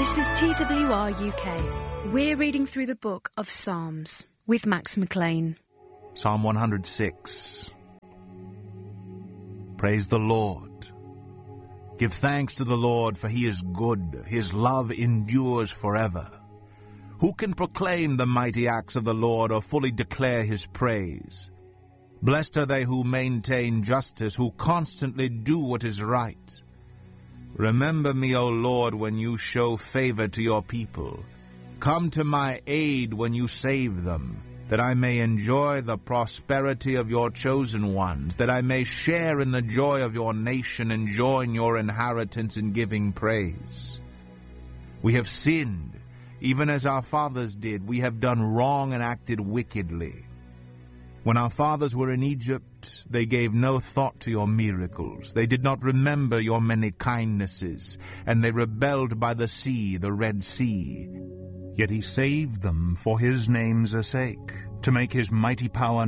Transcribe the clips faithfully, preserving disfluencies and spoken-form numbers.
This is T W R U K. We're reading through the book of Psalms with Max McLean. Psalm one hundred six. Praise the Lord. Give thanks to the Lord, for he is good. His love endures forever. Who can proclaim the mighty acts of the Lord or fully declare his praise? Blessed are they who maintain justice, who constantly do what is right. Remember me, O Lord, when you show favor to your people. Come to my aid when you save them, that I may enjoy the prosperity of your chosen ones, that I may share in the joy of your nation and join your inheritance in giving praise. We have sinned, even as our fathers did. We have done wrong and acted wickedly. When our fathers were in Egypt, they gave no thought to your miracles. They did not remember your many kindnesses, and they rebelled by the sea, the Red Sea. Yet he saved them for his name's sake, to make his mighty power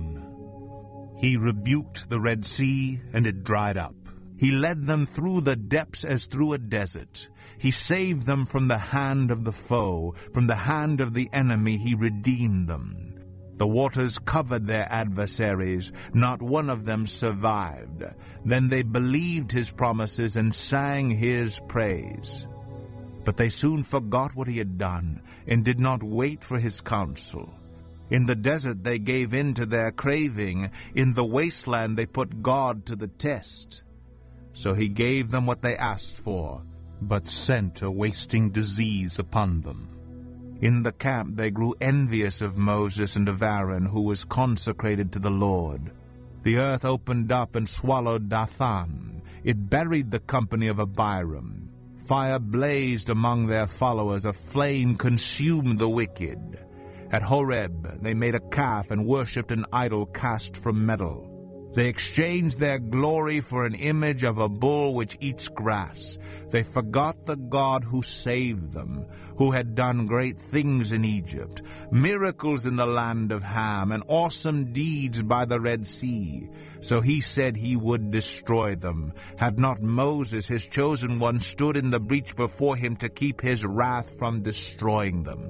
known. He rebuked the Red Sea, and it dried up. He led them through the depths as through a desert. He saved them from the hand of the foe. From the hand of the enemy he redeemed them. The waters covered their adversaries. Not one of them survived. Then they believed his promises and sang his praise. But they soon forgot what he had done, and did not wait for his counsel. In the desert they gave in to their craving. In the wasteland they put God to the test. So he gave them what they asked for, but sent a wasting disease upon them. In the camp they grew envious of Moses and of Aaron, who was consecrated to the Lord. The earth opened up and swallowed Dathan. It buried the company of Abiram. Fire blazed among their followers. A flame consumed the wicked. At Horeb they made a calf and worshipped an idol cast from metal. They exchanged their glory for an image of a bull which eats grass. They forgot the God who saved them, who had done great things in Egypt, miracles in the land of Ham, and awesome deeds by the Red Sea. So he said he would destroy them. Had not Moses, his chosen one, stood in the breach before him to keep his wrath from destroying them?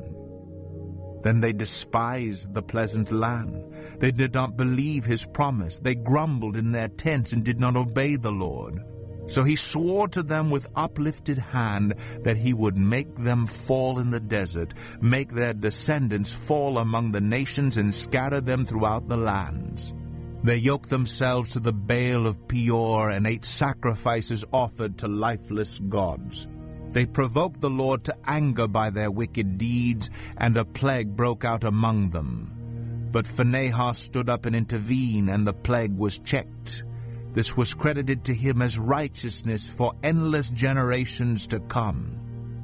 Then they despised the pleasant land. They did not believe his promise. They grumbled in their tents and did not obey the Lord. So he swore to them with uplifted hand that he would make them fall in the desert, make their descendants fall among the nations, and scatter them throughout the lands. They yoked themselves to the Baal of Peor and ate sacrifices offered to lifeless gods. They provoked the Lord to anger by their wicked deeds, and a plague broke out among them. But Phinehas stood up and intervened, and the plague was checked. This was credited to him as righteousness for endless generations to come.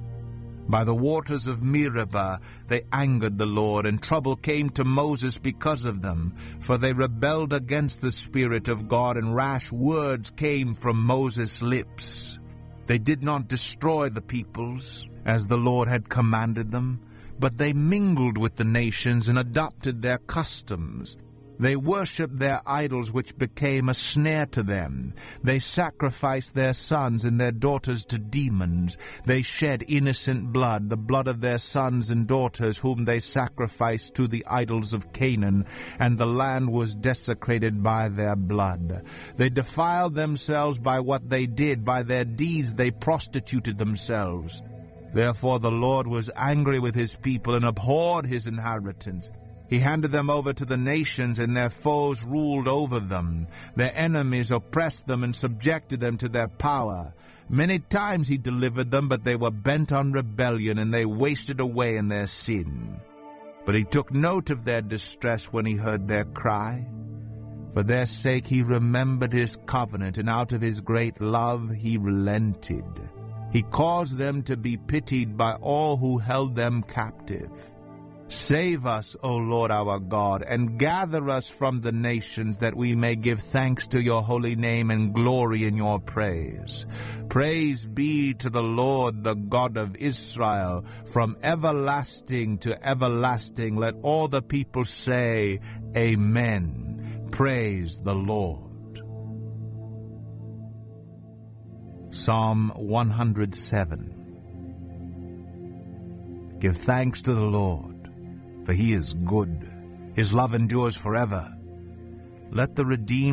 By the waters of Meribah they angered the Lord, and trouble came to Moses because of them, for they rebelled against the Spirit of God, and rash words came from Moses' lips. They did not destroy the peoples, as the Lord had commanded them, but they mingled with the nations and adopted their customs. They worshipped their idols, which became a snare to them. They sacrificed their sons and their daughters to demons. They shed innocent blood, the blood of their sons and daughters, whom they sacrificed to the idols of Canaan, and the land was desecrated by their blood. They defiled themselves by what they did. By their deeds they prostituted themselves. Therefore the Lord was angry with his people and abhorred his inheritance. He handed them over to the nations, and their foes ruled over them. Their enemies oppressed them and subjected them to their power. Many times he delivered them, but they were bent on rebellion, and they wasted away in their sin. But he took note of their distress when he heard their cry. For their sake he remembered his covenant, and out of his great love he relented. He caused them to be pitied by all who held them captive. Save us, O Lord our God, and gather us from the nations, that we may give thanks to your holy name and glory in your praise. Praise be to the Lord, the God of Israel, from everlasting to everlasting. Let all the people say, Amen. Praise the Lord. Psalm one hundred seven. Give thanks to the Lord, for he is good. His love endures forever. Let the redeemed